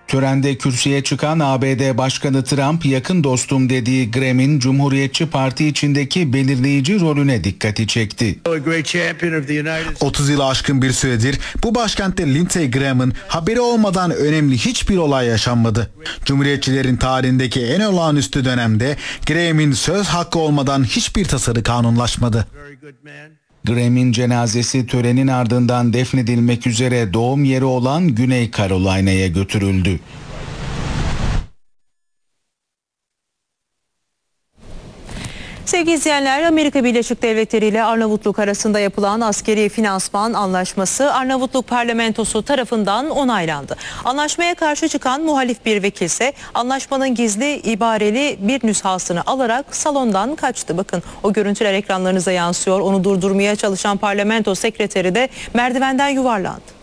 Törende kürsüye çıkan ABD Başkanı Trump, yakın dostum dediği Graham'in Cumhuriyetçi Parti içindeki belirleyici rolüne dikkati çekti. 30 yılı aşkın bir süredir bu başkentte Lindsey Graham'ın haberi olmadan önemli hiçbir olay yaşanmadı. Cumhuriyetçilerin tarihindeki en olağanüstü dönemde Graham'in söz hakkı olmadan hiçbir tasarı kanunlaşmadı. Graham'in cenazesi törenin ardından defnedilmek üzere doğum yeri olan Güney Carolina'ya götürüldü. Sevgili izleyenler, Amerika Birleşik Devletleri ile Arnavutluk arasında yapılan askeri finansman anlaşması Arnavutluk parlamentosu tarafından onaylandı. Anlaşmaya karşı çıkan muhalif bir vekil ise anlaşmanın gizli ibareli bir nüshasını alarak salondan kaçtı. Bakın, o görüntüler ekranlarınıza yansıyor. Onu durdurmaya çalışan parlamento sekreteri de merdivenden yuvarlandı.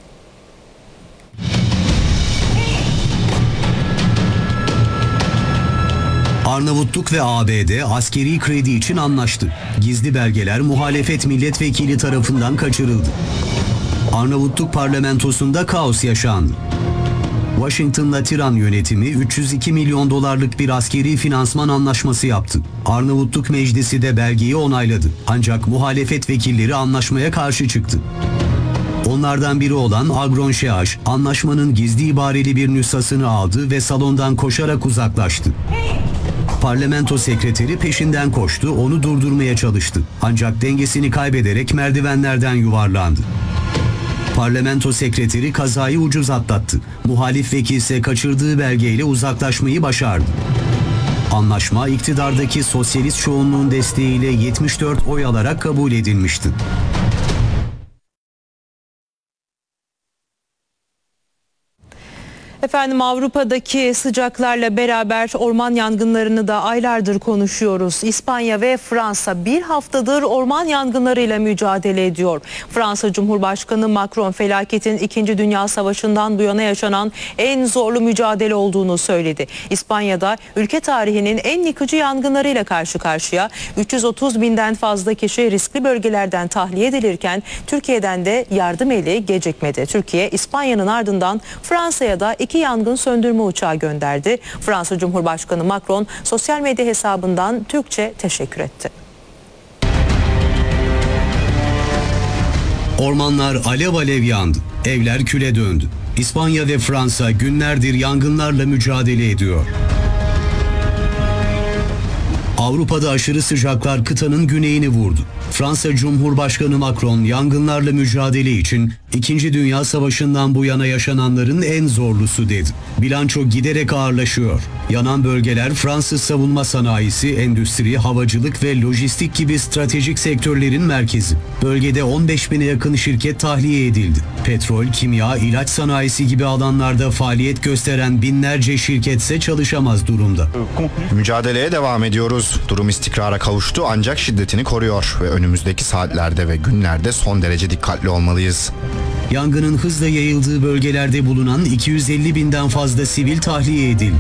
Arnavutluk ve ABD askeri kredi için anlaştı. Gizli belgeler muhalefet milletvekili tarafından kaçırıldı. Arnavutluk parlamentosunda kaos yaşandı. Washington'la Tiran yönetimi 302 milyon dolarlık bir askeri finansman anlaşması yaptı. Arnavutluk Meclisi de belgeyi onayladı. Ancak muhalefet vekilleri anlaşmaya karşı çıktı. Onlardan biri olan Agron Şeaş, anlaşmanın gizli ibareli bir nüshasını aldı ve salondan koşarak uzaklaştı. Parlamento sekreteri peşinden koştu, onu durdurmaya çalıştı. Ancak dengesini kaybederek merdivenlerden yuvarlandı. Parlamento sekreteri kazayı ucuz atlattı. Muhalif vekil ise kaçırdığı belgeyle uzaklaşmayı başardı. Anlaşma iktidardaki sosyalist çoğunluğun desteğiyle 74 oy alarak kabul edilmişti. Efendim, Avrupa'daki sıcaklarla beraber orman yangınlarını da aylardır konuşuyoruz. İspanya ve Fransa bir haftadır orman yangınlarıyla mücadele ediyor. Fransa Cumhurbaşkanı Macron, felaketin 2. Dünya Savaşı'ndan bu yana yaşanan en zorlu mücadele olduğunu söyledi. İspanya'da ülke tarihinin en yıkıcı yangınlarıyla karşı karşıya. 330 binden fazla kişi riskli bölgelerden tahliye edilirken Türkiye'den de yardım eli gecikmedi. Türkiye, İspanya'nın ardından Fransa'ya da 2 yangın söndürme uçağı gönderdi. Fransa Cumhurbaşkanı Macron sosyal medya hesabından Türkçe teşekkür etti. Ormanlar alev alev yandı. Evler küle döndü. İspanya ve Fransa günlerdir yangınlarla mücadele ediyor. Avrupa'da aşırı sıcaklar kıtanın güneyini vurdu. Fransa Cumhurbaşkanı Macron yangınlarla mücadele için 2. Dünya Savaşı'ndan bu yana yaşananların en zorlusu dedi. Bilanço giderek ağırlaşıyor. Yanan bölgeler Fransız savunma sanayisi, endüstri, havacılık ve lojistik gibi stratejik sektörlerin merkezi. Bölgede 15 bine yakın şirket tahliye edildi. Petrol, kimya, ilaç sanayisi gibi alanlarda faaliyet gösteren binlerce şirket ise çalışamaz durumda. Mücadeleye devam ediyoruz. Durum istikrara kavuştu ancak şiddetini koruyor ve önümüzdeki saatlerde ve günlerde son derece dikkatli olmalıyız. Yangının hızla yayıldığı bölgelerde bulunan 250 binden fazla sivil tahliye edildi.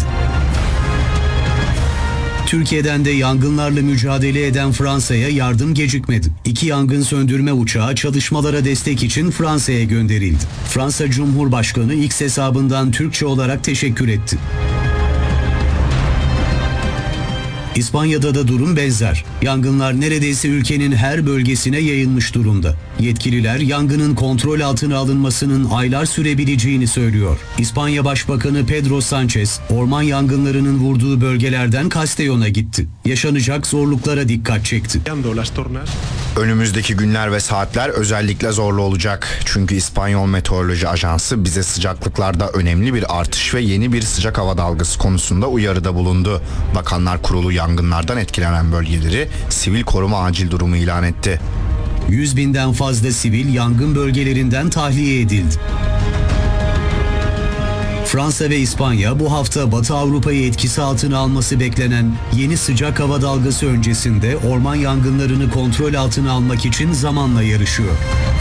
Türkiye'den de yangınlarla mücadele eden Fransa'ya yardım gecikmedi. 2 yangın söndürme uçağı çalışmalara destek için Fransa'ya gönderildi. Fransa Cumhurbaşkanı X hesabından Türkçe olarak teşekkür etti. İspanya'da da durum benzer. Yangınlar neredeyse ülkenin her bölgesine yayılmış durumda. Yetkililer yangının kontrol altına alınmasının aylar sürebileceğini söylüyor. İspanya Başbakanı Pedro Sánchez, orman yangınlarının vurduğu bölgelerden Castellón'a gitti. Yaşanacak zorluklara dikkat çekti. Önümüzdeki günler ve saatler özellikle zorlu olacak. Çünkü İspanyol Meteoroloji Ajansı bize sıcaklıklarda önemli bir artış ve yeni bir sıcak hava dalgası konusunda uyarıda bulundu. Bakanlar Kurulu yangınlardan etkilenen bölgeleri sivil koruma acil durumu ilan etti. 100 binden fazla sivil yangın bölgelerinden tahliye edildi. Fransa ve İspanya bu hafta Batı Avrupa'yı etkisi altına alması beklenen yeni sıcak hava dalgası öncesinde orman yangınlarını kontrol altına almak için zamanla yarışıyor.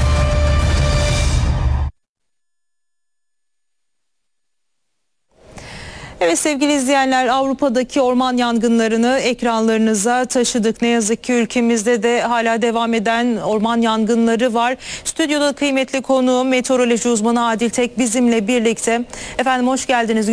Evet sevgili izleyenler, Avrupa'daki orman yangınlarını ekranlarınıza taşıdık. Ne yazık ki ülkemizde de hala devam eden orman yangınları var. Stüdyoda kıymetli konuğum meteoroloji uzmanı Adil Tek bizimle birlikte. Efendim hoş geldiniz.